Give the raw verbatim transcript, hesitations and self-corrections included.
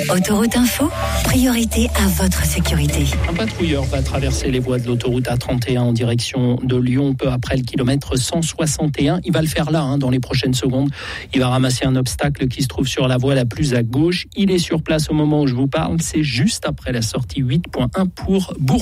Autoroute Info, priorité à votre sécurité. Un patrouilleur va traverser les voies de l'autoroute A trente et un en direction de Lyon, peu après le kilomètre cent soixante et un. Il va le faire là, hein, dans les prochaines secondes. Il va ramasser un obstacle qui se trouve sur la voie la plus à gauche. Il est sur place au moment où je vous parle. C'est juste après la sortie huit point un pour Bourg.